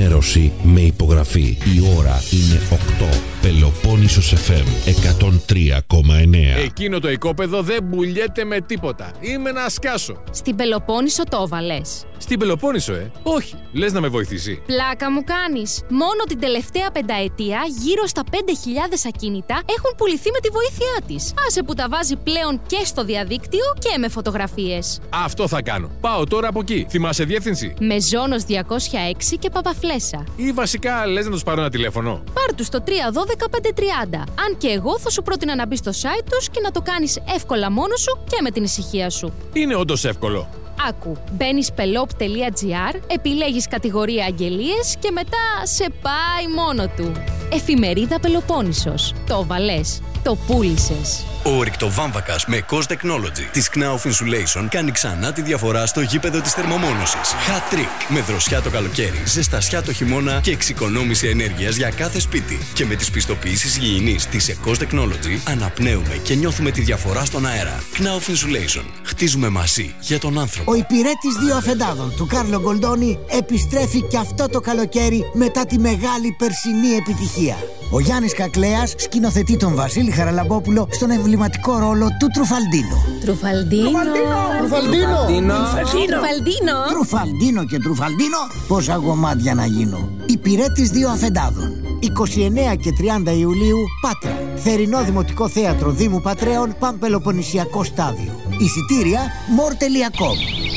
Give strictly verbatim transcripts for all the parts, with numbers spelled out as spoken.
ενημέρωση με υπογραφή. Η ώρα είναι οκτώ. Πελοπόννησος εφ εμ εκατόν τρία κόμμα εννέα. Εκείνο το οικόπεδο δεν πουλιέται με τίποτα. Είμαι να σκάσω. Στην Πελοπόννησο το έβαλες? Στην Πελοπόννησο, ε. Όχι. Λες να με βοηθήσει? Πλάκα μου κάνεις. Μόνο την τελευταία πενταετία γύρω στα πέντε χιλιάδες ακίνητα έχουν πουληθεί με τη βοήθειά της. Άσε που τα βάζει πλέον και στο διαδίκτυο και με φωτογραφίες. Αυτό θα κάνω. Πάω τώρα από εκεί. Θυμάσαι διεύθυνση? Μεζόνος διακόσια έξι και Παπαφλέσσα. Ή βασικά λες να τους πάρω ένα τηλέφωνο? Πάρ' τους στο τρία δώδεκα πέντε τριάντα. Αν και εγώ θα σου πρότεινα να μπει στο site τους και να το κάνεις εύκολα μόνος σου και με την ησυχία σου. Είναι όντως εύκολο. Άκου, μπαίνεις πελόπ τελεία τζι άρ, επιλέγεις κατηγορία αγγελίες και μετά σε πάει μόνο του. Εφημερίδα Πελοπόννησος. Το βαλές. Το πούλησες. Ο ρηκτοβάμβακας με Cost Technology της Knauf Insulation κάνει ξανά τη διαφορά στο γήπεδο της θερμομόνωσης. Hat trick με δροσιά το καλοκαίρι, ζεστασιά το χειμώνα και εξοικονόμηση ενέργειας για κάθε σπίτι. Και με τις πιστοποιήσεις υγιεινής της Cost Technology αναπνέουμε και νιώθουμε τη διαφορά στον αέρα. Knauf Insulation. Χτίζουμε μαζί για τον άνθρωπο. Ο υπηρέτης δύο αφεντάδων του Κάρλο Γκολντόνι επιστρέφει και αυτό το καλοκαίρι μετά τη μεγάλη περσινή επιτυχία. Ο Γιάννης Κακλέας σκηνοθετεί τον Βασίλη Χαραλαμπόπουλο στον εμβληματικό ρόλο του Τρουφαλντίνο. Τρουφαλντίνο. Τρουφαλντίνο. Τρουφαλντίνο. Τρουφαλντίνο και Τρουφαλντίνο. Πόσα γομάτια να γίνω. Υπηρέτης δύο αφεντάδων. είκοσι εννέα και τριάντα Ιουλίου, Πάτρα. Θερινό Δημοτικό Θέατρο Δήμου Πατρέων, Παμπελοποννησιακό στάδιο. Εισιτήρια μορ τελεία κομ.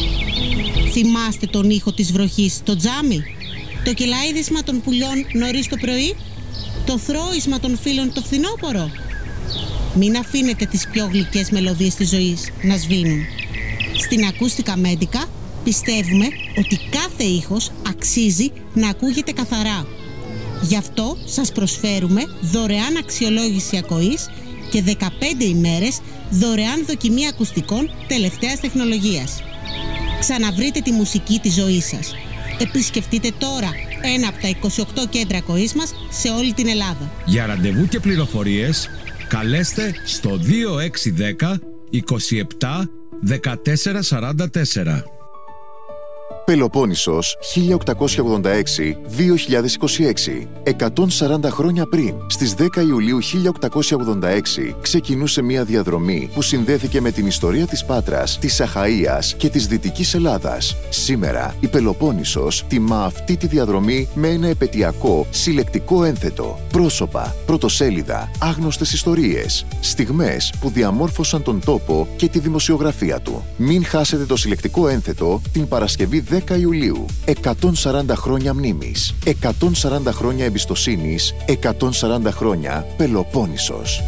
Θυμάστε τον ήχο της βροχής στο τζάμι? Το κελάιδισμα των πουλιών νωρίς το πρωί? Το θρώισμα των φίλων το φθινόπωρο? Μην αφήνετε τις πιο γλυκές μελωδίες της ζωής να σβήνουν. Στην Ακούστικα Μέντικα πιστεύουμε ότι κάθε ήχος αξίζει να ακούγεται καθαρά. Γι' αυτό σας προσφέρουμε δωρεάν αξιολόγηση ακοής και δεκαπέντε ημέρες δωρεάν δοκιμή ακουστικών τελευταίας τεχνολογίας. Ξαναβρείτε τη μουσική της ζωής σας. Επισκεφτείτε τώρα ένα από τα είκοσι οκτώ κέντρα ακοής μας σε όλη την Ελλάδα. Για ραντεβού και πληροφορίες καλέστε στο δύο έξι ένα μηδέν είκοσι επτά δεκατέσσερα σαράντα τέσσερα. Πελοπόννησος χίλια οκτακόσια ογδόντα έξι με δύο χιλιάδες είκοσι έξι. εκατόν σαράντα χρόνια πριν, στις δέκα Ιουλίου χίλια οκτακόσια ογδόντα έξι, ξεκινούσε μια διαδρομή που συνδέθηκε με την ιστορία της Πάτρας, της Αχαΐας και της Δυτικής Ελλάδας. Σήμερα, η Πελοπόννησος τιμά αυτή τη διαδρομή με ένα επετειακό συλλεκτικό ένθετο. Πρόσωπα, πρωτοσέλιδα, άγνωστες ιστορίες, στιγμές που διαμόρφωσαν τον τόπο και τη δημοσιογραφία του. Μην χάσετε το συλλεκτικό ένθετο την Παρασκευή δέκα Ιουλίου. εκατόν σαράντα χρόνια μνήμης, εκατόν σαράντα χρόνια εμπιστοσύνης, εκατόν σαράντα χρόνια Πελοπόννησος.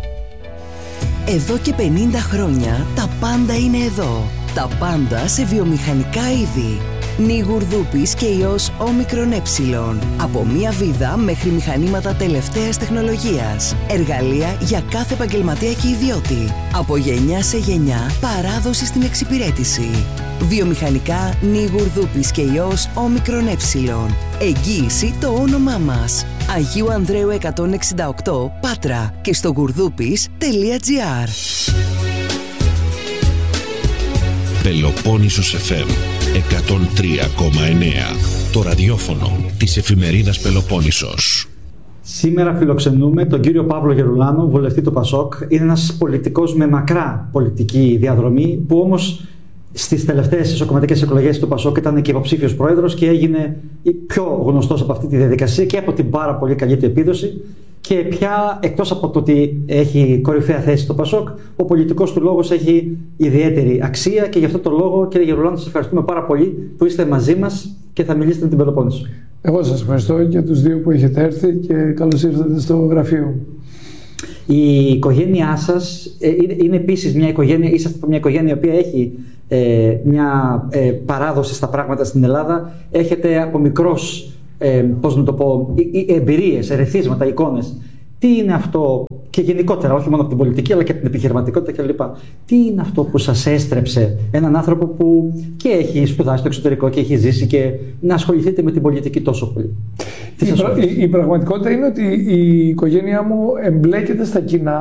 Εδώ και πενήντα χρόνια τα πάντα είναι εδώ. Τα πάντα σε βιομηχανικά είδη. Νιγουρδούπης και ιός όμικρον ε. Από μία βίδα μέχρι μηχανήματα τελευταίας τεχνολογίας. Εργαλεία για κάθε επαγγελματία και ιδιώτη. Από γενιά σε γενιά παράδοση στην εξυπηρέτηση. Βιομηχανικά Νιγουρδούπης και ιός όμικρον ε. Εγγύηση το όνομά μας. Αγίου Ανδρέου εκατόν εξήντα οκτώ, Πάτρα και στο γουρδούπης τελεία τζι άρ. Πελοπόννησος εφ εμ εκατόν τρία κόμμα εννέα. Το ραδιόφωνο της εφημερίδας Πελοπόννησος. Σήμερα φιλοξενούμε τον κύριο Παύλο Γερουλάνο, βουλευτή του ΠΑΣΟΚ. Είναι ένας πολιτικός με μακρά πολιτική διαδρομή, που όμως στις τελευταίες ισοκομματικές εκλογές του ΠΑΣΟΚ ήταν και υποψήφιος πρόεδρος και έγινε πιο γνωστός από αυτή τη διαδικασία και από την πάρα πολύ καλή του επίδοση. Και πια, εκτός από το ότι έχει κορυφαία θέση στο ΠΑΣΟΚ, ο πολιτικός του λόγος έχει ιδιαίτερη αξία και γι' αυτό το λόγο, κύριε Γερουλάνο, σας ευχαριστούμε πάρα πολύ που είστε μαζί μας και θα μιλήσετε με την Πελοπόννησο. Εγώ σας ευχαριστώ και τους δύο που έχετε έρθει και καλώς ήρθατε στο γραφείο μου. Η οικογένειά σας είναι, είναι επίσης μια οικογένεια, είσαστε από μια οικογένεια η οποία έχει ε, μια ε, παράδοση στα πράγματα στην Ελλάδα. Έχετε από μικρός, ε, πώς να το πω, εμπειρίες, ερεθίσματα, εικόνες. Τι είναι αυτό, και γενικότερα, όχι μόνο από την πολιτική αλλά και από την επιχειρηματικότητα κλπ. Τι είναι αυτό που σας έστρεψε έναν άνθρωπο που και έχει σπουδάσει στο εξωτερικό και έχει ζήσει και να ασχοληθείτε με την πολιτική τόσο πολύ? Η, πρα, η, η πραγματικότητα είναι ότι η οικογένειά μου εμπλέκεται στα κοινά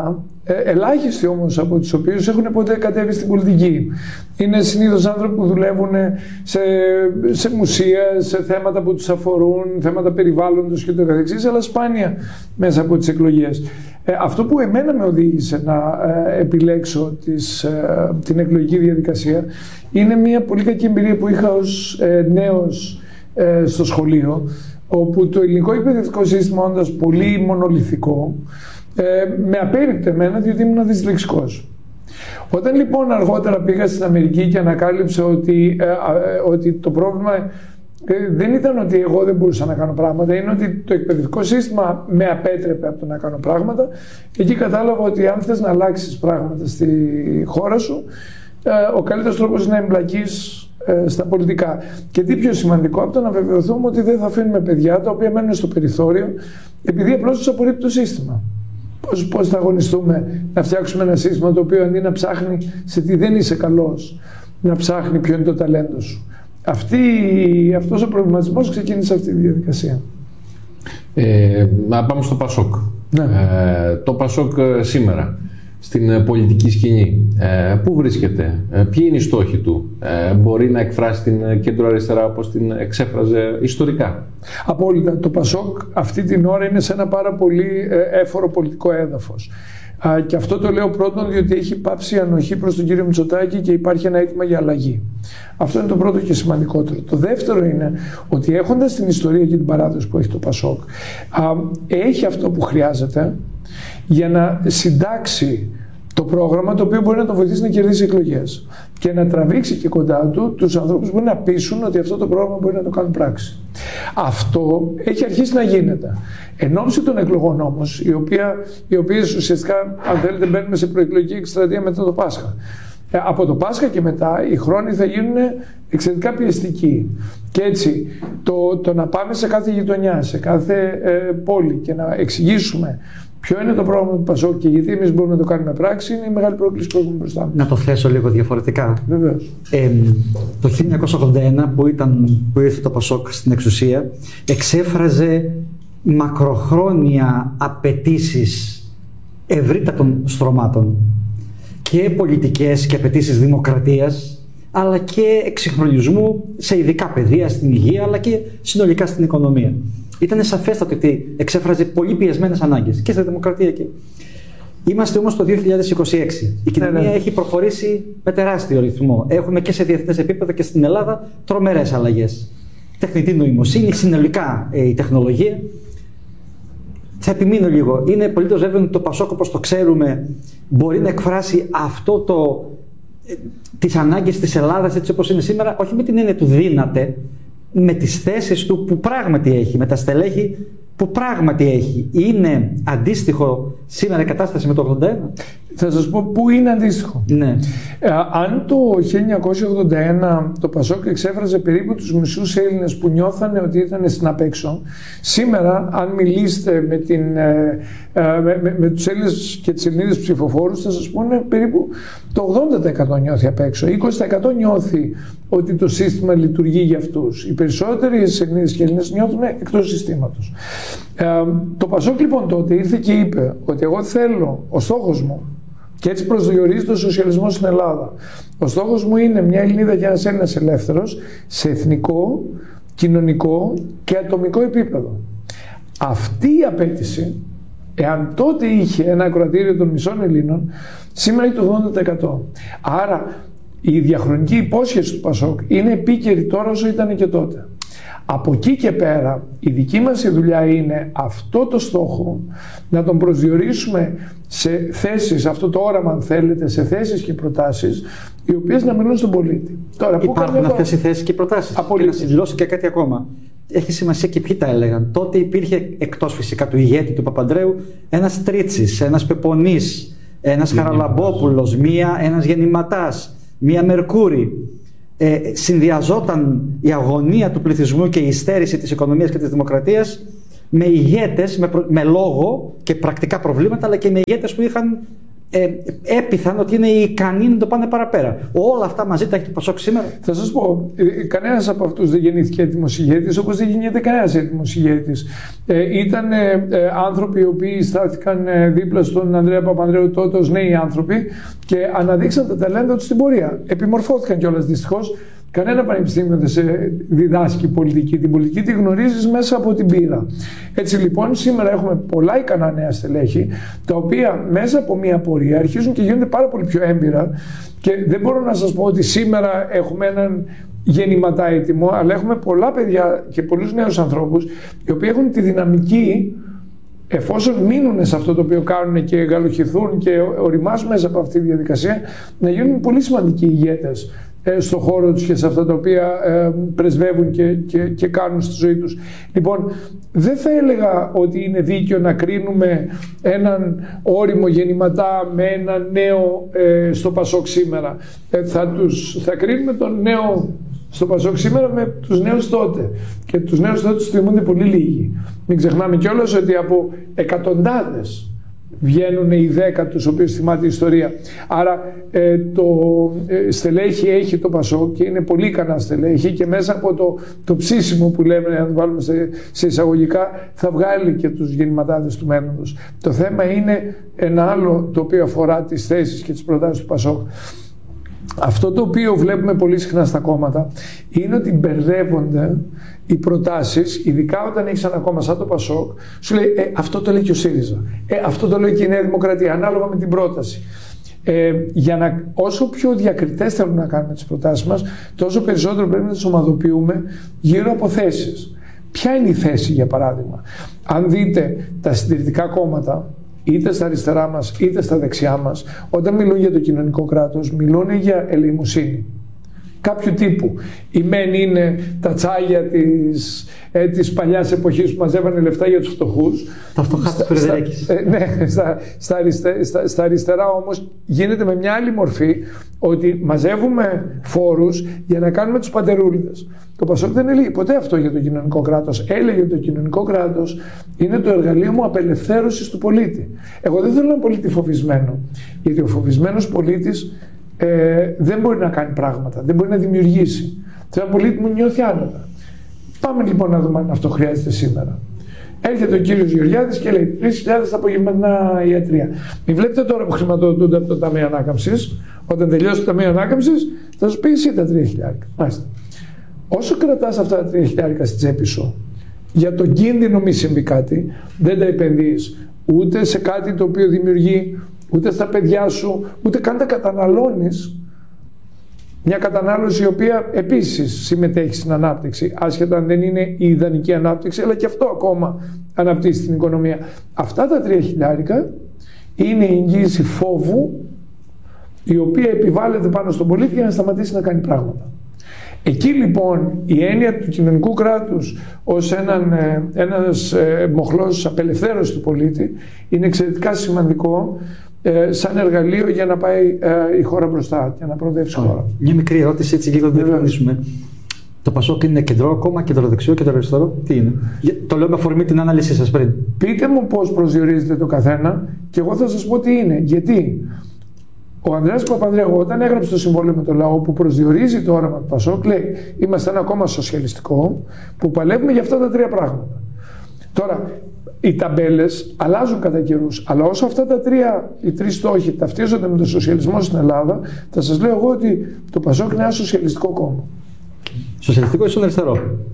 ελάχιστοι όμως από τους οποίους έχουν ποτέ κατέβει στην πολιτική. Είναι συνήθως άνθρωποι που δουλεύουν σε, σε μουσεία, σε θέματα που τους αφορούν, θέματα περιβάλλοντος και το καθεξής, αλλά σπάνια μέσα από τις εκλογές. Ε, αυτό που εμένα με οδήγησε να ε, επιλέξω τις, ε, την εκλογική διαδικασία είναι μια πολύ κακή εμπειρία που είχα ως ε, νέος ε, στο σχολείο, όπου το ελληνικό εκπαιδευτικό σύστημα, όντας πολύ μονολυθικό, ε, με απέρριπτε εμένα διότι ήμουν δυσλεξικός. Όταν λοιπόν αργότερα πήγα στην Αμερική και ανακάλυψα ότι, ε, ε, ότι το πρόβλημα ε, δεν ήταν ότι εγώ δεν μπορούσα να κάνω πράγματα, είναι ότι το εκπαιδευτικό σύστημα με απέτρεπε από το να κάνω πράγματα, εκεί κατάλαβα ότι αν θες να αλλάξεις πράγματα στη χώρα σου, ε, ο καλύτερος τρόπος είναι να εμπλακείς στα πολιτικά. Και τι πιο σημαντικό από το να βεβαιωθούμε ότι δεν θα αφήνουμε παιδιά τα οποία μένουν στο περιθώριο επειδή απλώς τους απορρίπτει το σύστημα. Πώς, πώς θα αγωνιστούμε να φτιάξουμε ένα σύστημα το οποίο αντί να ψάχνει σε τι δεν είσαι καλός, να ψάχνει ποιο είναι το ταλέντο σου. Αυτή, αυτός ο προβληματισμός ξεκίνησε αυτή τη διαδικασία. Ε, να πάμε στο Πασόκ. Ναι. Ε, το Πασόκ σήμερα στην πολιτική σκηνή. Ε, πού βρίσκεται, ε, ποιοι είναι οι στόχοι του, ε, μπορεί να εκφράσει την κέντρο-αριστερά όπως την εξέφραζε ιστορικά? Απόλυτα. Το Πασόκ αυτή την ώρα είναι σε ένα πάρα πολύ ε, έφορο πολιτικό έδαφος. Α, και αυτό το λέω πρώτον διότι έχει πάψει η ανοχή προς τον κύριο Μητσοτάκη και υπάρχει ένα αίτημα για αλλαγή. Αυτό είναι το πρώτο και σημαντικότερο. Το δεύτερο είναι ότι έχοντας την ιστορία και την παράδοση που έχει το Πασόκ, α, έχει αυτό που χρειάζεται για να συντάξει το πρόγραμμα το οποίο μπορεί να τον βοηθήσει να κερδίσει εκλογές και να τραβήξει και κοντά του τους ανθρώπους που μπορεί να πείσουν ότι αυτό το πρόγραμμα μπορεί να το κάνουν πράξη. Αυτό έχει αρχίσει να γίνεται. Εν ώψη των εκλογών όμως, οι, οποία, οι οποίες ουσιαστικά, αν θέλετε, μπαίνουμε σε προεκλογική εκστρατεία μετά το Πάσχα. Από το Πάσχα και μετά οι χρόνοι θα γίνουν εξαιρετικά πιεστικοί. Και έτσι το, το να πάμε σε κάθε γειτονιά, σε κάθε ε, πόλη και να εξηγήσουμε ποιο είναι το πρόγραμμα του Πασόκ και γιατί εμείς μπορούμε να το κάνουμε πράξη, είναι η μεγάλη πρόκληση που έχουμε μπροστά μας. Να το θέσω λίγο διαφορετικά. Βεβαίως. Ε, το χίλια εννιακόσια ογδόντα ένα που, ήταν, που ήρθε το Πασόκ στην εξουσία, εξέφραζε μακροχρόνια απαιτήσεις ευρύτατων στρωμάτων και πολιτικές και απαιτήσεις δημοκρατίας, αλλά και εξυγχρονισμού σε ειδικά πεδία, στην υγεία, αλλά και συνολικά στην οικονομία. Ήταν σαφέστατο ότι εξέφραζε πολύ πιεσμένες ανάγκες και στη δημοκρατία και. Είμαστε όμως το δύο χιλιάδες είκοσι έξι. Η κοινωνία ναι, ναι. έχει προχωρήσει με τεράστιο ρυθμό. Έχουμε και σε διεθνές επίπεδο και στην Ελλάδα τρομερές αλλαγές. Τεχνητή νοημοσύνη, συνολικά ε, η τεχνολογία. Θα επιμείνω λίγο. Είναι απολύτως βέβαιο ότι το Πασόκ, όπως το ξέρουμε, μπορεί να εκφράσει αυτό το. Ε, τις ανάγκες της Ελλάδας έτσι όπως είναι σήμερα, όχι με την έννοια του δύναται, με τις θέσεις του που πράγματι έχει, με τα στελέχη που πράγματι έχει. Είναι αντίστοιχο σήμερα η κατάσταση με το ογδόντα ένα? Θα σας πω πού είναι αντίστοιχο. Ναι. Ε, αν το χίλια εννιακόσια ογδόντα ένα το Πασόκ εξέφραζε περίπου τους μισούς Έλληνες που νιώθανε ότι ήταν στην απέξω, σήμερα αν μιλήσετε με, την, ε, ε, με, με τους Έλληνες και τις Ελληνίδες ψηφοφόρους θα σας πούνε περίπου το ογδόντα τοις εκατό νιώθει απέξω, είκοσι τοις εκατό νιώθει ότι το σύστημα λειτουργεί για αυτούς. Οι περισσότεροι Ελληνίδες και Έλληνες νιώθουν εκτός συστήματος. Ε, το Πασόκ λοιπόν τότε ήρθε και είπε ότι εγώ θέλω, ο στόχος μου, και έτσι προσδιορίζει το σοσιαλισμό στην Ελλάδα. Ο στόχος μου είναι μια Ελληνίδα και ένας Έλληνας ελεύθερος σε εθνικό, κοινωνικό και ατομικό επίπεδο. Αυτή η απέτηση, εάν τότε είχε ένα ακροατήριο των μισών Ελλήνων, σήμερα έχει το ογδόντα τοις εκατό. Άρα η διαχρονική υπόσχεση του Πασόκ είναι επίκαιρη τώρα όσο ήταν και τότε. Από εκεί και πέρα η δική μας δουλειά είναι αυτό το στόχο να τον προσδιορίσουμε σε θέσεις, αυτό το όραμα αν θέλετε, σε θέσεις και προτάσεις οι οποίες να μιλούν στον πολίτη. Τώρα, υπάρχουν αυτές οι θέσεις και οι προτάσεις. Και να συμπληρώσω και κάτι ακόμα. Έχει σημασία και ποιοι τα έλεγαν. Τότε υπήρχε εκτός φυσικά του ηγέτη του Παπανδρέου ένας Τρίτσης, ένας Πεπονής, ένας Χαραλαμπόπουλος, μία, ένας Γεννηματάς, μία Μερκούρη. Ε, συνδυαζόταν η αγωνία του πληθυσμού και η υστέρηση της οικονομίας και της δημοκρατίας με ηγέτες, με, προ... με λόγο και πρακτικά προβλήματα, αλλά και με ηγέτες που είχαν ε, έπειθαν ότι είναι ικανοί να το πάνε παραπέρα. Όλα αυτά μαζί τα έχει το Πασόκ σήμερα. Θα σας πω, κανένας από αυτούς δεν γεννήθηκε έτοιμος ηγέτης, όπως δεν γεννιέται κανένας έτοιμος ηγέτης. Ε, ήταν ε, ε, άνθρωποι οι οποίοι στάθηκαν ε, δίπλα στον Ανδρέα Παπανδρέου τότε ως νέοι άνθρωποι και αναδείξαν τα ταλέντα τους στην πορεία. Επιμορφώθηκαν κιόλας δυστυχώς. Κανένα πανεπιστήμιο δεν σε διδάσκει πολιτική. Την πολιτική τη γνωρίζεις μέσα από την πείρα. Έτσι λοιπόν σήμερα έχουμε πολλά ικανά νέα στελέχη, τα οποία μέσα από μια πορεία αρχίζουν και γίνονται πάρα πολύ πιο έμπειρα και δεν μπορώ να σας πω ότι σήμερα έχουμε έναν γεννηματά έτοιμο, αλλά έχουμε πολλά παιδιά και πολλούς νέους ανθρώπους οι οποίοι έχουν τη δυναμική, εφόσον μείνουν σε αυτό το οποίο κάνουν και εγκαλοχηθούν και οριμάσουν μέσα από αυτή τη διαδικασία, να γίνουν πολύ σημαντικοί ηγέτες στο χώρο τους και σε αυτά τα οποία ε, πρεσβεύουν και, και, και κάνουν στη ζωή τους. Λοιπόν, δεν θα έλεγα ότι είναι δίκαιο να κρίνουμε έναν όριμο γεννηματά με ένα νέο ε, στο Πασόκ σήμερα. Ε, θα, τους, θα κρίνουμε τον νέο στο Πασόκ σήμερα με τους νέους τότε. Και τους νέους τότε τους θυμούνται πολύ λίγοι. Μην ξεχνάμε κιόλας ότι από εκατοντάδες βγαίνουν οι δέκα τους, ο οποίος θυμάται η ιστορία. Άρα ε, το ε, στελέχη έχει το Πασόκ και είναι πολύ ικανά στελέχη και μέσα από το, το ψήσιμο που λέμε, να το βάλουμε σε, σε εισαγωγικά, θα βγάλει και τους γεννηματάδες του μέλλοντος. Το θέμα είναι ένα άλλο το οποίο αφορά τις θέσεις και τις προτάσεις του Πασόκ. Αυτό το οποίο βλέπουμε πολύ συχνά στα κόμματα είναι ότι μπερδεύονται οι προτάσεις, ειδικά όταν έχεις ένα κόμμα σαν το Πασόκ, σου λέει ε, αυτό το λέει και ο ΣΥΡΙΖΑ, ε, αυτό το λέει και η Νέα Δημοκρατία, ανάλογα με την πρόταση. Ε, για να, όσο πιο διακριτές θέλουμε να κάνουμε τις προτάσεις μας, τόσο περισσότερο πρέπει να τις ομαδοποιούμε γύρω από θέσεις. Ποια είναι η θέση, για παράδειγμα? Αν δείτε τα συντηρητικά κόμματα, είτε στα αριστερά μας είτε στα δεξιά μας, όταν μιλούν για το κοινωνικό κράτος, μιλούν για ελεημοσύνη κάποιου τύπου. Η μεν είναι τα τσάγια της, ε, της παλιάς εποχής που μαζεύανε λεφτά για τους φτωχούς. Τα φτωχά της Φρυδερίκης. Ε, ναι, στα, στα, αριστε, στα, στα αριστερά όμως γίνεται με μια άλλη μορφή, ότι μαζεύουμε φόρους για να κάνουμε τους πατερούλιδες. Το Πασόκ δεν έλεγε ποτέ αυτό για το κοινωνικό κράτος. Έλεγε ότι το κοινωνικό κράτος είναι το εργαλείο μου απελευθέρωσης του πολίτη. Εγώ δεν θέλω έναν πολίτη φοβισμένο, γιατί ο φοβισμένος πολίτης Ε, δεν μπορεί να κάνει πράγματα, δεν μπορεί να δημιουργήσει. Θέλω ένα πολίτη μου νιώθει άνετα. Πάμε λοιπόν να δούμε αν αυτό χρειάζεται σήμερα. Έρχεται ο κύριος Γεωργιάδης και λέει τρεις χιλιάδες τα απογευματινά ιατρία. Μην βλέπετε τώρα που χρηματοδοτούνται από το Ταμείο Ανάκαμψης. Όταν τελειώσει το Ταμείο Ανάκαμψης, θα σου πει εσύ τα τρία χιλιάρικα. Μάλιστα. Όσο κρατάς αυτά τα τρία χιλιάρικα στη τσέπη σου, για τον κίνδυνο μη συμβεί κάτι, δεν τα επενδύεις ούτε σε κάτι το οποίο δημιουργεί, ούτε στα παιδιά σου, ούτε καν τα καταναλώνεις. Μια κατανάλωση η οποία επίσης συμμετέχει στην ανάπτυξη, άσχετα αν δεν είναι η ιδανική ανάπτυξη, αλλά και αυτό ακόμα αναπτύσσει την οικονομία. Αυτά τα τρία χιλιάρικα είναι η εγγύηση φόβου, η οποία επιβάλλεται πάνω στον πολίτη για να σταματήσει να κάνει πράγματα. Εκεί λοιπόν η έννοια του κοινωνικού κράτους ως έναν, ένας μοχλός απελευθέρωσης του πολίτη είναι εξαιρετικά σημαντικό ε, σαν εργαλείο για να πάει ε, η χώρα μπροστά και να προοδεύσει η χώρα. Μια μικρή ερώτηση έτσι για να το διευκρινίσουμε. Το Πασόκ είναι κεντρό κόμμα, κεντροδεξιό, κεντροαριστερό? Τι είναι? Το λέω με αφορμή την ανάλυση σας πριν. Πείτε μου πώς προσδιορίζετε το καθένα και εγώ θα σας πω τι είναι. Γιατί ο Ανδρέας Παπανδρέου, όταν έγραψε το συμβόλαιο με το λαό που προσδιορίζει το όραμα του Πασόκ, λέει: είμαστε ένα κόμμα σοσιαλιστικό που παλεύουμε για αυτά τα τρία πράγματα. Τώρα, οι ταμπέλες αλλάζουν κατά καιρούς, αλλά όσο αυτά τα τρία, οι τρεις στόχοι ταυτίζονται με τον σοσιαλισμό στην Ελλάδα, θα σας λέω εγώ ότι το Πασόκ είναι ένα σοσιαλιστικό κόμμα. Σοσιαλιστικό ή στον αριστερό?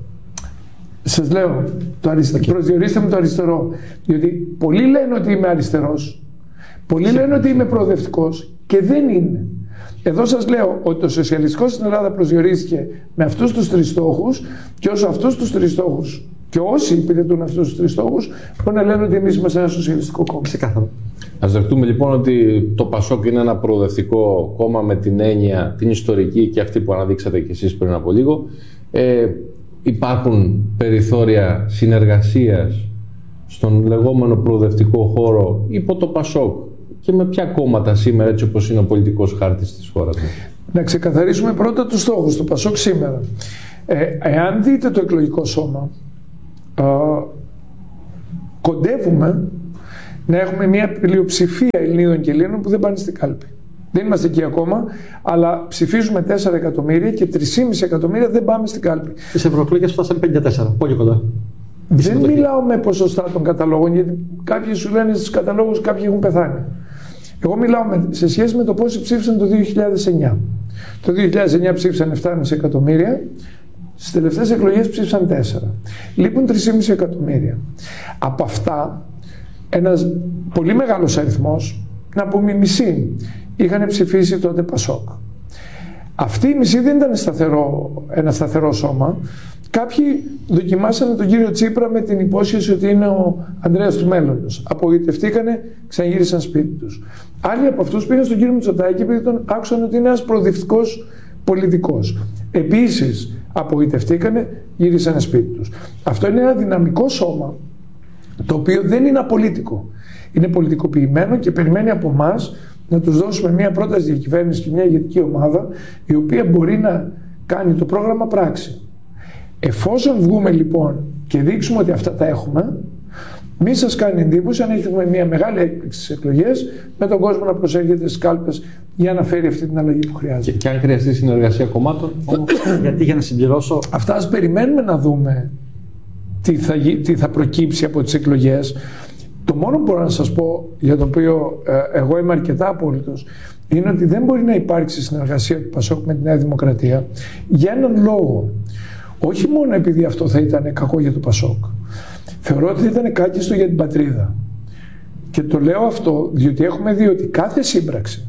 Σας λέω, το αριστε... okay. προσδιορίστε με το αριστερό. Διότι πολλοί λένε ότι είμαι αριστερός, πολλοί λένε ότι είμαι προοδευτικός και δεν είναι. Εδώ σας λέω ότι το σοσιαλιστικό στην Ελλάδα προσδιορίστηκε με αυτούς τους τρεις στόχους και όσο αυτούς τους τρεις στόχους και όσοι υπηρετούν αυτούς τους τρεις στόχους μπορεί να λένε ότι εμείς είμαστε ένα σοσιαλιστικό κόμμα. Ξεκάθαρο. Ας δεχτούμε λοιπόν ότι το Πασόκ είναι ένα προοδευτικό κόμμα με την έννοια, την ιστορική και αυτή που αναδείξατε κι εσείς πριν από λίγο. Ε, υπάρχουν περιθώρια συνεργασίας στον λεγόμενο προοδευτικό χώρο υπό το Πασόκ και με ποια κόμματα σήμερα, έτσι όπως είναι ο πολιτικός χάρτης της χώρας? Να ξεκαθαρίσουμε πρώτα τους στόχους του Πασόκ σήμερα. Ε, εάν δείτε το εκλογικό σώμα, ε, κοντεύουμε να έχουμε μια πλειοψηφία Ελληνίδων και Ελλήνων που δεν πάνε στην κάλπη. Δεν είμαστε εκεί ακόμα, αλλά ψηφίζουμε τέσσερα εκατομμύρια και τρία κόμμα πέντε εκατομμύρια δεν πάμε στην κάλπη. Στις ευρωεκλογές φτάσαμε πενήντα τέσσερα, πολύ κοντά. Δεν μιλάω με ποσοστά των καταλόγων, γιατί κάποιοι σου λένε στους καταλόγους κάποιοι έχουν πεθάνει. Εγώ μιλάω με, σε σχέση με το πόσοι ψήφισαν το δύο χιλιάδες εννιά. Το δύο χιλιάδες εννιά ψήφισαν επτά κόμμα πέντε εκατομμύρια, στις τελευταίες εκλογές ψήφισαν τέσσερα. Λείπουν τρία κόμμα πέντε εκατομμύρια. Από αυτά, ένας πολύ μεγάλος αριθμός, να πούμε μισή, είχαν ψηφίσει τότε Πασόκ. Αυτή η μισή δεν ήταν σταθερό, ένα σταθερό σώμα. Κάποιοι δοκιμάσανε τον κύριο Τσίπρα με την υπόσχεση ότι είναι ο Ανδρέας του μέλλοντος. Απογοητευτήκανε, ξαναγύρισαν σπίτι τους. Άλλοι από αυτούς πήγαν στον κύριο Μητσοτάκη επειδή τον άκουσαν ότι είναι ένας προοδευτικός πολιτικός. Επίσης, απογοητευτήκανε, γύρισαν σπίτι τους. Αυτό είναι ένα δυναμικό σώμα, το οποίο δεν είναι απολίτικο. Είναι πολιτικοποιημένο και περιμένει από εμάς να τους δώσουμε μια πρόταση διακυβέρνηση και μια ηγετική ομάδα, η οποία μπορεί να κάνει το πρόγραμμα πράξη. Εφόσον βγούμε λοιπόν και δείξουμε ότι αυτά τα έχουμε, μη σας κάνει εντύπωση αν έχουμε μια μεγάλη έκπληξη στις εκλογές, με τον κόσμο να προσέρχεται στις κάλπες για να φέρει αυτή την αλλαγή που χρειάζεται. Και, και αν χρειαστεί συνεργασία κομμάτων. Γιατί για να συμπληρώσω. Αυτά ας περιμένουμε να δούμε τι θα, τι θα προκύψει από τις εκλογές. Το μόνο που μπορώ να σας πω, για το οποίο ε, εγώ είμαι αρκετά απόλυτος, είναι ότι δεν μπορεί να υπάρξει συνεργασία του Πασόκ με τη Νέα Δημοκρατία για έναν λόγο. Όχι μόνο επειδή αυτό θα ήταν κακό για το Πασόκ. Θεωρώ ότι θα ήταν κάκιστο για την πατρίδα. Και το λέω αυτό διότι έχουμε δει ότι κάθε σύμπραξη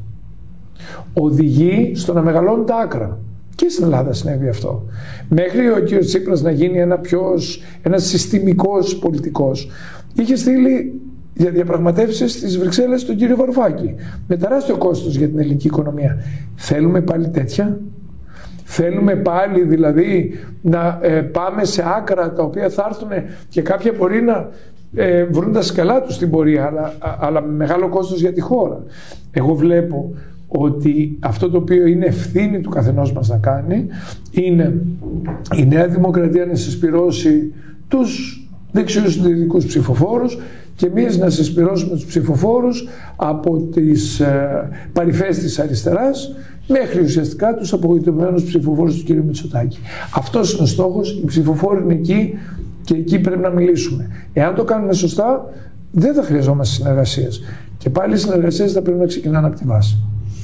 οδηγεί στο να μεγαλώνουν τα άκρα. Και στην Ελλάδα συνέβη αυτό. Μέχρι ο κ. Τσίπρας να γίνει ένα πιο, ένας συστημικός πολιτικός, είχε στείλει για διαπραγματεύσεις στις Βρυξέλλες τον κύριο Βαρουφάκη. Με τεράστιο κόστος για την ελληνική οικονομία. Θέλουμε πάλι τέτοια? Θέλουμε πάλι δηλαδή να ε, πάμε σε άκρα τα οποία θα έρθουν και κάποια μπορεί να ε, βρουν τα σκαλά τους στην πορεία, αλλά, αλλά με μεγάλο κόστος για τη χώρα. Εγώ βλέπω ότι αυτό το οποίο είναι ευθύνη του καθενός μας να κάνει είναι η Νέα Δημοκρατία να συσπυρώσει τους δεξιούς συντηρητικούς ψηφοφόρους και εμείς να συσπυρώσουμε τους ψηφοφόρους από τις ε, παρυφές της αριστεράς μέχρι ουσιαστικά τους απογοητευμένους ψηφοφόρους του κ. Μητσοτάκη. Αυτός είναι ο στόχος, οι ψηφοφόροι είναι εκεί και εκεί πρέπει να μιλήσουμε. Εάν το κάνουμε σωστά, δεν θα χρειαζόμαστε συνεργασίες. Και πάλι οι συνεργασίες θα πρέπει να ξεκινάνε από τη βάση.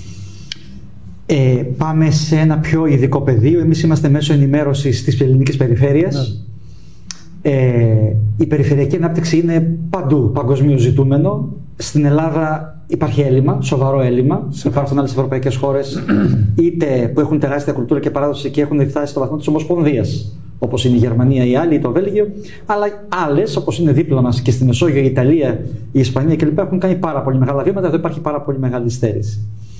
Ε, πάμε σε ένα πιο ειδικό πεδίο. Εμείς είμαστε μέσω ενημέρωσης της ελληνικής περιφέρειας. Ναι. Ε, η περιφερειακή ανάπτυξη είναι παντού παγκοσμίως ζητούμενο. Στην Ελλάδα υπάρχει έλλειμμα, σοβαρό έλλειμμα. Υπάρχουν άλλες ευρωπαϊκές χώρες είτε που έχουν τεράστια κουλτούρα και παράδοση και έχουν φτάσει στο βαθμό της Ομοσπονδίας, όπως είναι η Γερμανία, η άλλη, το Βέλγιο, αλλά άλλες όπως είναι δίπλα μας και στη Μεσόγειο, η Ιταλία, η Ισπανία κλπ. Έχουν κάνει πάρα πολύ μεγάλα βήματα. Εδώ υπάρχει πάρα πολύ μεγάλη στέρηση.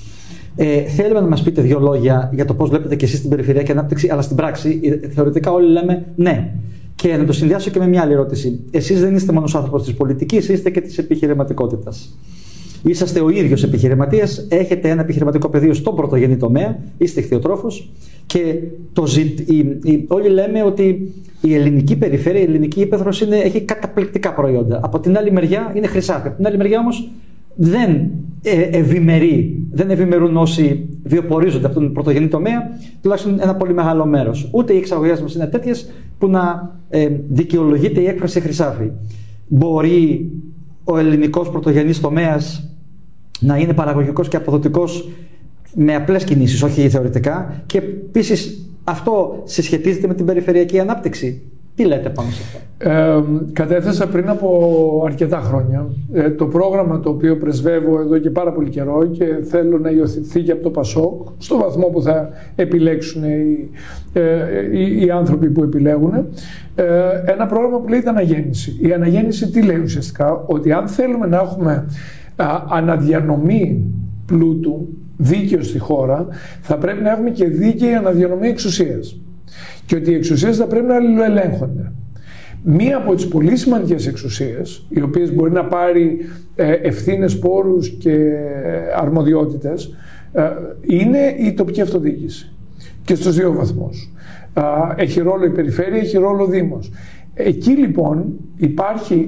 Ε, θέλουμε να μας πείτε δύο λόγια για το πώς βλέπετε και εσείς την περιφερειακή ανάπτυξη, αλλά στην πράξη θεωρητικά όλοι λέμε ναι. Και να το συνδυάσω και με μια άλλη ερώτηση. Εσείς δεν είστε μόνος άνθρωπος της πολιτικής, είστε και της επιχειρηματικότητας. Είσαστε ο ίδιος επιχειρηματίας, έχετε ένα επιχειρηματικό πεδίο στον πρωτογενή τομέα, είστε ηχθειοτρόφος και το ζη... η... Η... όλοι λέμε ότι η ελληνική περιφέρεια, η ελληνική ύπαιθρος είναι... έχει καταπληκτικά προϊόντα. Από την άλλη μεριά είναι χρυσάφι. Από την άλλη μεριά όμως δεν ε, ευημερεί, δεν ευημερούν όσοι βιοπορίζονται από τον πρωτογενή τομέα, τουλάχιστον ένα πολύ μεγάλο μέρος. Ούτε οι εξαγωγές μας είναι τέτοιες που να ε, δικαιολογείται η έκφραση χρυσάφι. Μπορεί ο ελληνικός πρωτογενής τομέας να είναι παραγωγικός και αποδοτικός με απλές κινήσεις, όχι θεωρητικά, και επίσης αυτό συσχετίζεται με την περιφερειακή ανάπτυξη. Τι λέτε πάνω σε αυτό? Ε, κατέθεσα πριν από αρκετά χρόνια ε, το πρόγραμμα το οποίο πρεσβεύω εδώ και πάρα πολύ καιρό και θέλω να υιοθετηθεί και από το Πασόκ στο βαθμό που θα επιλέξουν οι, ε, οι, οι άνθρωποι που επιλέγουν. Ε, ένα πρόγραμμα που λέγεται Αναγέννηση. Η Αναγέννηση τι λέει ουσιαστικά? Ότι αν θέλουμε να έχουμε α, αναδιανομή πλούτου δίκαιο στη χώρα, θα πρέπει να έχουμε και δίκαιη αναδιανομή εξουσίας. Και ότι οι εξουσίες θα πρέπει να αλληλοελέγχονται. Μία από τις πολύ σημαντικές εξουσίες, οι οποίες μπορεί να πάρει ευθύνες, πόρους και αρμοδιότητες, είναι η τοπική αυτοδιοίκηση. Και στους δύο βαθμούς. Έχει ρόλο η περιφέρεια, έχει ρόλο ο Δήμος. Εκεί λοιπόν υπάρχει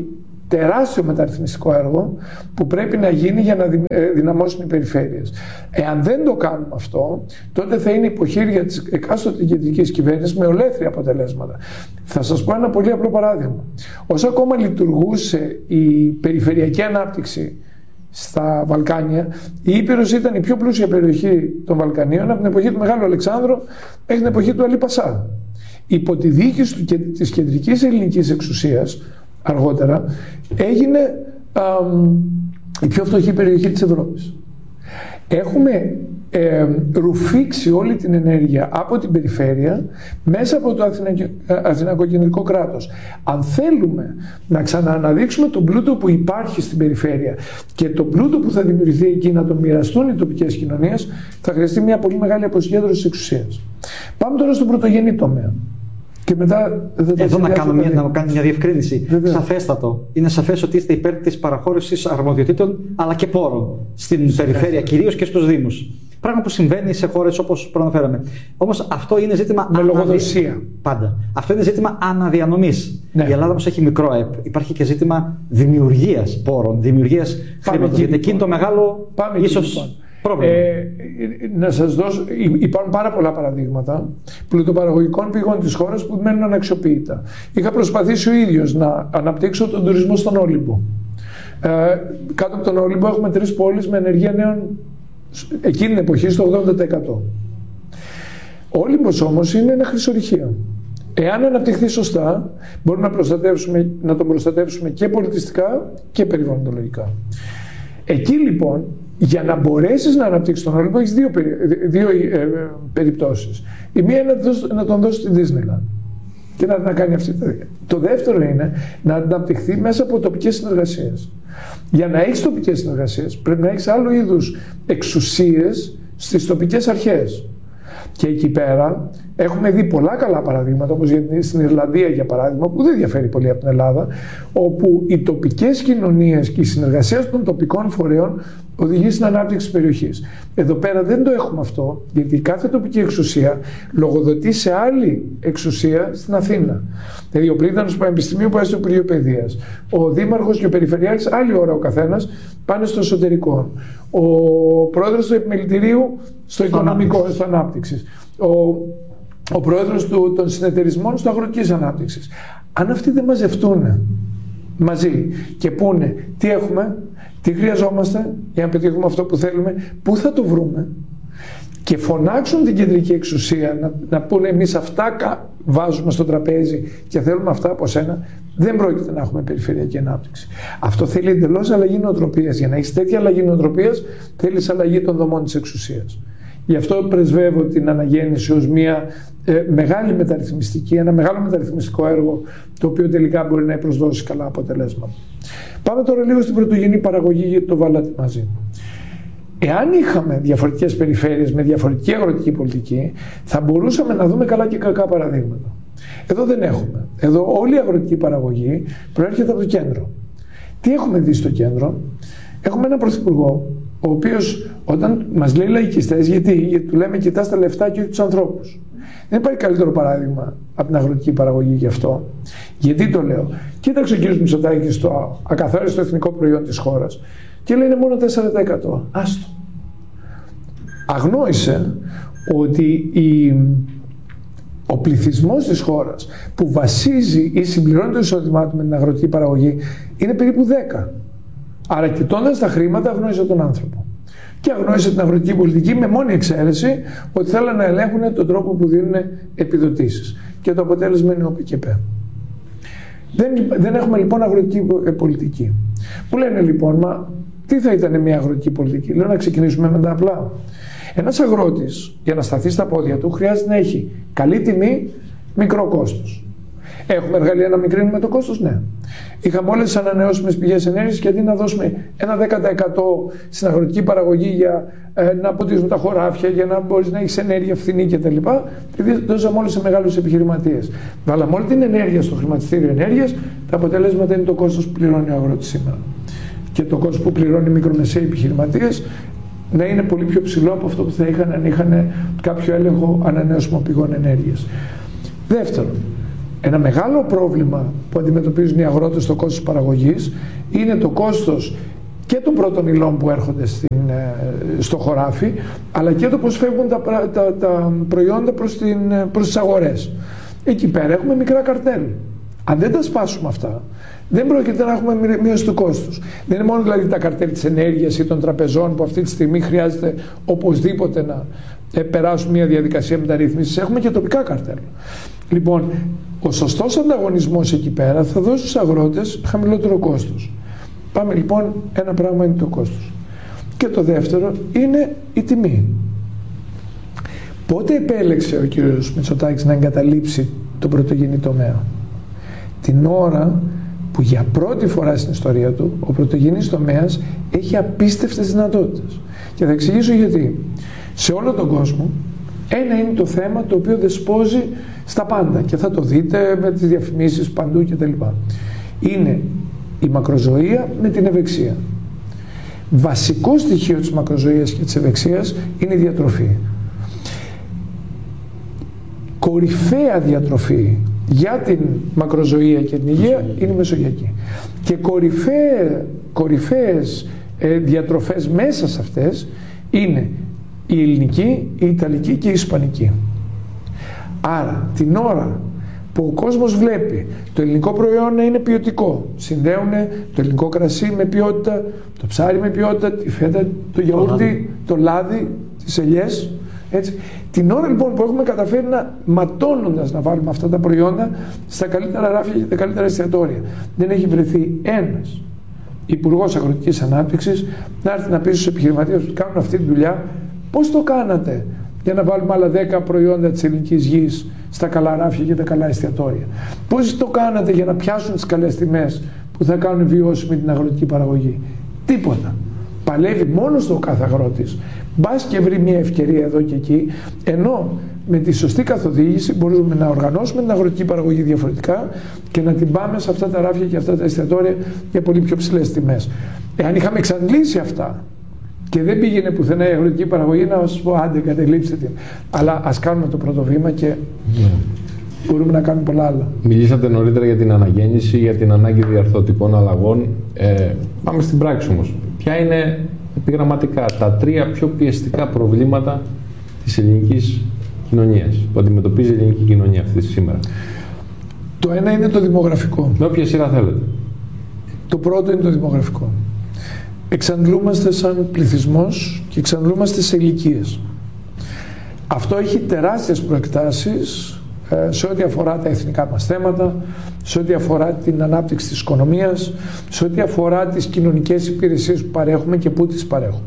τεράστιο μεταρρυθμιστικό έργο που πρέπει να γίνει για να δυναμώσουν οι περιφέρειες. Εάν δεν το κάνουμε αυτό, τότε θα είναι υποχείρια της εκάστοτε κεντρικής κυβέρνησης με ολέθρια αποτελέσματα. Θα σας πω ένα πολύ απλό παράδειγμα. Όσο ακόμα λειτουργούσε η περιφερειακή ανάπτυξη στα Βαλκάνια, η Ήπειρος ήταν η πιο πλούσια περιοχή των Βαλκανίων από την εποχή του Μεγάλου Αλεξάνδρου μέχρι την εποχή του Αλή Πασά. Υπό τη διοίκηση της κεντρικής ελληνικής εξουσίας, αργότερα, έγινε α, η πιο φτωχή περιοχή της Ευρώπης. Έχουμε ε, ρουφήξει όλη την ενέργεια από την περιφέρεια μέσα από το αθηνακοκεντρικό κράτος. Αν θέλουμε να ξανααναδείξουμε τον πλούτο που υπάρχει στην περιφέρεια και τον πλούτο που θα δημιουργηθεί εκεί να τον μοιραστούν οι τοπικές κοινωνίες, θα χρειαστεί μια πολύ μεγάλη αποσυγκέντρωση της εξουσίας. Πάμε τώρα στον πρωτογενή τομέα. Και μετά Εδώ να κάνω, μια, να κάνω μια διευκρίνηση. Βέβαια. Σαφέστατο. Είναι σαφές ότι είστε υπέρ της παραχώρησης αρμοδιοτήτων αλλά και πόρων στην Σαφέστατο. περιφέρεια κυρίως και στους Δήμους. Πράγμα που συμβαίνει σε χώρες όπως προαναφέραμε. Όμως αυτό είναι ζήτημα. Με λογοδοσία. Αναδι... Πάντα. Αυτό είναι ζήτημα αναδιανομής. Ναι. Η Ελλάδα όμως έχει μικρό ΕΠ. Υπάρχει και ζήτημα δημιουργίας πόρων, δημιουργίας χρήματος. Γιατί εκεί είναι το μεγάλο. Πάμε ίσως. Εκεί, Ε, να σας δώσω, υπάρχουν πάρα πολλά παραδείγματα πλουτοπαραγωγικών πηγών της χώρας που μένουν αναξιοποιητά. Είχα προσπαθήσει ο ίδιος να αναπτύξω τον τουρισμό στον Όλυμπο. Ε, κάτω από τον Όλυμπο έχουμε τρεις πόλεις με ενεργεία νέων εκείνη την εποχή στο ογδόντα τοις εκατό. Ο Όλυμπος όμως είναι ένα χρυσορυχείο. Εάν αναπτυχθεί σωστά, μπορούμε να, προστατεύσουμε, να τον προστατεύσουμε και πολιτιστικά και περιβαλλοντολογικά. Εκεί λοιπόν, για να μπορέσεις να αναπτύξεις τον Όλυμπο, έχεις δύο, δύο ε, περιπτώσεις. Η μία είναι να τον δώσεις στην Disneyland και να, να κάνει αυτή τη δουλειά. Το δεύτερο είναι να αναπτυχθεί μέσα από τοπικές συνεργασίες. Για να έχεις τοπικές συνεργασίες, πρέπει να έχεις άλλου είδους εξουσίες στις τοπικές αρχές. Και εκεί πέρα έχουμε δει πολλά καλά παραδείγματα, όπως στην Ιρλανδία για παράδειγμα, που δεν διαφέρει πολύ από την Ελλάδα, όπου οι τοπικές κοινωνίες και η συνεργασία των τοπικών φορέων οδηγεί στην ανάπτυξη της περιοχής. Εδώ πέρα δεν το έχουμε αυτό, γιατί κάθε τοπική εξουσία λογοδοτεί σε άλλη εξουσία στην Αθήνα. Δηλαδή, ο πρίτανος του Πανεπιστημίου πάει στο Υπουργείο Παιδείας. Ο δήμαρχος και ο περιφερειάρχης, άλλη ώρα ο καθένας, πάνε στο εσωτερικό. Ο πρόεδρος του επιμελητηρίου στο οικονομικό, στο ανάπτυξης. Ο, ο πρόεδρος του, των συνεταιρισμών στο αγροτικής ανάπτυξης. Αν αυτοί δεν μαζευτούν μαζί και πούνε τι έχουμε, τι χρειαζόμαστε για να πετύχουμε αυτό που θέλουμε, πού θα το βρούμε, και φωνάξουν την κεντρική εξουσία να, να πούνε εμείς αυτά βάζουμε στο τραπέζι και θέλουμε αυτά από σένα, δεν πρόκειται να έχουμε περιφερειακή ανάπτυξη. Αυτό θέλει εντελώς αλλαγή νοοτροπίας. Για να έχεις τέτοια αλλαγή νοοτροπίας, θέλεις αλλαγή των δομών της εξουσίας. Γι' αυτό πρεσβεύω την αναγέννηση ως μια ε, μεγάλη μεταρρυθμιστική, ένα μεγάλο μεταρρυθμιστικό έργο, το οποίο τελικά μπορεί να προσδώσει καλά αποτελέσματα. Πάμε τώρα λίγο στην πρωτογενή παραγωγή, γιατί το βάλατε μαζί. Εάν είχαμε διαφορετικές περιφέρειες με διαφορετική αγροτική πολιτική, θα μπορούσαμε να δούμε καλά και κακά παραδείγματα. Εδώ δεν έχουμε. Εδώ όλη η αγροτική παραγωγή προέρχεται από το κέντρο. Τι έχουμε δει στο κέντρο? Έχουμε έναν πρωθυπουργό, ο οποίος όταν μας λέει λαϊκιστές, γιατί, γιατί του λέμε κοιτάς τα λεφτά και όχι τους ανθρώπους. Δεν υπάρχει καλύτερο παράδειγμα από την αγροτική παραγωγή γι' αυτό. Γιατί το λέω? Κοίταξε ο κ. Μητσοτάκης στο ακαθάριστο εθνικό προϊόν της χώρας και λέει είναι μόνο τέσσερα τοις εκατό. Άστο. Αγνόησε ότι η, ο πληθυσμός της χώρας που βασίζει ή συμπληρώνει το εισόδημά του με την αγροτική παραγωγή είναι περίπου δέκα. Άρα κοιτώντας τα χρήματα αγνόησε τον άνθρωπο. Και αγνόησε την αγροτική πολιτική με μόνη εξαίρεση ότι θέλουν να ελέγχουν τον τρόπο που δίνουν επιδοτήσεις. Και το αποτέλεσμα είναι ο ΠΚΠ. Δεν, δεν έχουμε λοιπόν αγροτική πολιτική. Που λένε λοιπόν, μα τι θα ήταν μια αγροτική πολιτική? Λέω να ξεκινήσουμε με τα απλά. Ένας αγρότης για να σταθεί στα πόδια του χρειάζεται να έχει καλή τιμή, μικρό κόστος. Έχουμε εργαλεία να μικρύνουμε το κόστος? Ναι. Είχαμε όλες τις ανανεώσιμες πηγές ενέργειας και αντί να δώσουμε ένα δέκα τοις εκατό στην αγροτική παραγωγή για ε, να αποτίζουν τα χωράφια, για να μπορείς να έχεις ενέργεια φθηνή κτλ., δώσαμε όλες σε μεγάλους επιχειρηματίες. Βάλαμε όλη την ενέργεια στο χρηματιστήριο ενέργειας, τα αποτελέσματα είναι το κόστος που πληρώνει ο αγρότης σήμερα. Και το κόστος που πληρώνει οι μικρομεσαίοι επιχειρηματίες να είναι πολύ πιο ψηλό από αυτό που θα είχαν αν είχαν κάποιο έλεγχο ανανεώσιμων πηγών ενέργειας. Δεύτερον, Ένα μεγάλο πρόβλημα που αντιμετωπίζουν οι αγρότες στο κόστος παραγωγής είναι το κόστος και των πρώτων υλών που έρχονται στην, στο χωράφι, αλλά και το πώς φεύγουν τα, τα, τα προϊόντα προς, την, προς τις αγορές. Εκεί πέρα έχουμε μικρά καρτέλ. Αν δεν τα σπάσουμε αυτά, δεν πρόκειται να έχουμε μείωση του κόστους. Δεν είναι μόνο δηλαδή τα καρτέλ της ενέργειας ή των τραπεζών που αυτή τη στιγμή χρειάζεται οπωσδήποτε να ε, περάσουν μια διαδικασία μεταρρύθμισης. Έχουμε και τοπικά καρτέλ. Λοιπόν, ο σωστός ανταγωνισμός εκεί πέρα θα δώσει στους αγρότες χαμηλότερο κόστος. Πάμε λοιπόν, ένα πράγμα είναι το κόστος. Και το δεύτερο είναι η τιμή. Πότε επέλεξε ο κύριος Μητσοτάκης να εγκαταλείψει τον πρωτογενή τομέα? Την ώρα που για πρώτη φορά στην ιστορία του ο πρωτογενής τομέας έχει απίστευτες δυνατότητες. Και θα εξηγήσω γιατί. Σε όλο τον κόσμο ένα είναι το θέμα το οποίο δεσπόζει στα πάντα και θα το δείτε με τις διαφημίσεις παντού κτλ. Είναι η μακροζωία με την ευεξία. Βασικό στοιχείο της μακροζωίας και της ευεξίας είναι η διατροφή. Κορυφαία διατροφή για την μακροζωία και την υγεία είναι η μεσογειακή. Και κορυφαίε, κορυφαίες ε, διατροφές μέσα σε αυτές είναι η ελληνική, η ιταλική και η ισπανική. Άρα την ώρα που ο κόσμος βλέπει το ελληνικό προϊόν να είναι ποιοτικό, συνδέουν το ελληνικό κρασί με ποιότητα, το ψάρι με ποιότητα, τη φέτα, το γιαούρτι, το λάδι, τις ελιές. Έτσι. Την ώρα λοιπόν που έχουμε καταφέρει να ματώνοντας να βάλουμε αυτά τα προϊόντα στα καλύτερα ράφια και τα καλύτερα εστιατόρια, δεν έχει βρεθεί ένας υπουργός αγροτικής ανάπτυξης να έρθει να πει στους επιχειρηματίες που κάνουν αυτή τη δουλειά πώς το κάνατε για να βάλουμε άλλα δέκα προϊόντα της ελληνικής γης στα καλά ράφια και τα καλά εστιατόρια. Πώς το κάνατε για να πιάσουν τις καλές τιμές που θα κάνουν βιώσιμη την αγροτική παραγωγή? Τίποτα. Παλεύει μόνος του ο κάθε αγρότης. Μπας και βρει μια ευκαιρία εδώ και εκεί, ενώ με τη σωστή καθοδήγηση μπορούμε να οργανώσουμε την αγροτική παραγωγή διαφορετικά και να την πάμε σε αυτά τα ράφια και αυτά τα εστιατόρια για πολύ πιο ψηλές τιμές. Εάν είχαμε εξαντλήσει αυτά και δεν πήγαινε πουθενά η αγροτική παραγωγή, να σας πω άντε κατελείψτε την. Αλλά ας κάνουμε το πρώτο βήμα και yeah. μπορούμε να κάνουμε πολλά άλλα. Μιλήσατε νωρίτερα για την αναγέννηση, για την ανάγκη διαρθρωτικών αλλαγών. Ε, πάμε στην πράξη όμως. Ποια είναι επιγραμματικά τα τρία πιο πιεστικά προβλήματα της ελληνικής κοινωνίας που αντιμετωπίζει η ελληνική κοινωνία αυτή σήμερα? Το ένα είναι το δημογραφικό. Με όποια σειρά θέλετε. Το πρώτο είναι το δημογραφικό. Εξαντλούμαστε σαν πληθυσμός και εξαντλούμαστε σε ηλικίες. Αυτό έχει τεράστιες προεκτάσεις ε, σε ό,τι αφορά τα εθνικά μας θέματα, σε ό,τι αφορά την ανάπτυξη της οικονομίας, σε ό,τι αφορά τις κοινωνικές υπηρεσίες που παρέχουμε και πού τις παρέχουμε.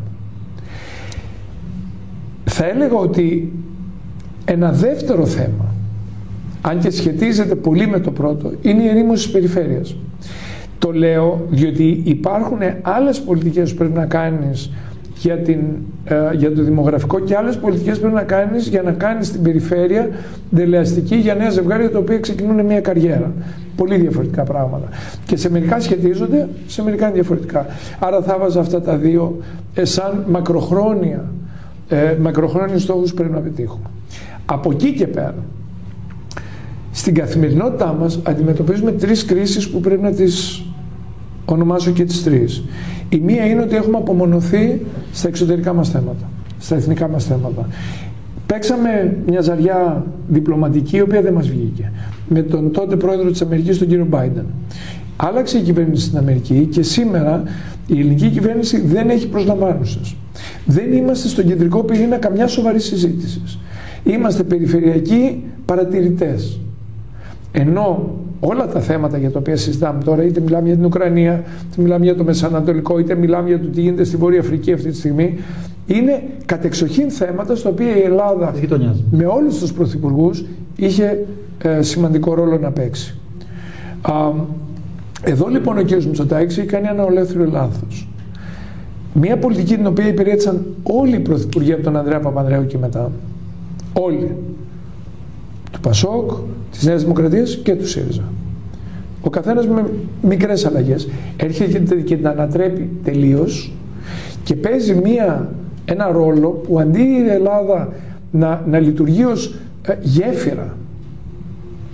Θα έλεγα ότι ένα δεύτερο θέμα, αν και σχετίζεται πολύ με το πρώτο, είναι η ερήμωση της περιφέρειας. Το λέω διότι υπάρχουν άλλες πολιτικές που πρέπει να κάνεις για, την, ε, για το δημογραφικό και άλλες πολιτικές που πρέπει να κάνεις για να κάνεις την περιφέρεια δελεαστική για νέα ζευγάρια τα οποία ξεκινούν μια καριέρα. Πολύ διαφορετικά πράγματα. Και σε μερικά σχετίζονται, σε μερικά είναι διαφορετικά. Άρα θα βάζα αυτά τα δύο ε, σαν μακροχρόνια, ε, μακροχρόνιους στόχους που πρέπει να πετύχουμε. Από εκεί και πέρα, στην καθημερινότητά μας αντιμετωπίζουμε τρεις κρίσεις που πρέπει να τις ονομάσω και τις τρεις. Η μία είναι ότι έχουμε απομονωθεί στα εξωτερικά μας θέματα, στα εθνικά μας θέματα. Παίξαμε μια ζαριά διπλωματική η οποία δεν μας βγήκε με τον τότε πρόεδρο της Αμερικής, τον κύριο Μπάιντεν. Άλλαξε η κυβέρνηση στην Αμερική και σήμερα η ελληνική κυβέρνηση δεν έχει προσλαμβάνουσες. Δεν είμαστε στον κεντρικό πυρήνα καμιά σοβαρή συζήτηση. Είμαστε περιφερειακοί παρατηρητές. Ενώ όλα τα θέματα για τα οποία συζητάμε τώρα, είτε μιλάμε για την Ουκρανία, είτε μιλάμε για το Μεσανατολικό, είτε μιλάμε για το τι γίνεται στη Βόρεια Αφρική αυτή τη στιγμή, είναι κατεξοχήν θέματα στα οποία η Ελλάδα με όλους τους πρωθυπουργούς είχε ε, σημαντικό ρόλο να παίξει. Α, εδώ λοιπόν ο κ. Μητσοτάκης έχει κάνει ένα ολέθριο λάθος. Μια πολιτική την οποία υπηρέτησαν όλοι οι πρωθυπουργοί από τον Ανδρέα Παπανδρέου και μετά, όλοι, του Πασόκ, της Νέας Δημοκρατίας και του ΣΥΡΙΖΑ. Ο καθένας με μικρές αλλαγές έρχεται και την ανατρέπει τελείως και παίζει μία, ένα ρόλο που αντί η Ελλάδα να, να λειτουργεί ως ε, γέφυρα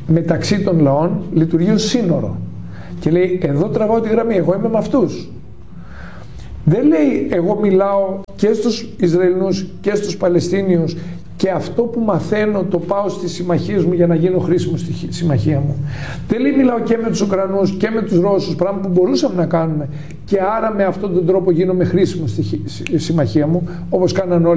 μεταξύ των λαών λειτουργεί ως σύνορο. Και λέει, εδώ τραβάω τη γραμμή, εγώ είμαι με αυτούς. Δεν λέει, εγώ μιλάω και στους Ισραηλινούς και στους Παλαιστίνιους και αυτό που μαθαίνω το πάω στις συμμαχίες μου για να γίνω χρήσιμο στη συμμαχία μου. Δεν λέει, μιλάω και με τους Ουκρανούς και με τους Ρώσους, πράγμα που μπορούσαμε να κάνουμε, και άρα με αυτόν τον τρόπο γίνομαι χρήσιμο στη συμμαχία μου, όπως κάναν όλοι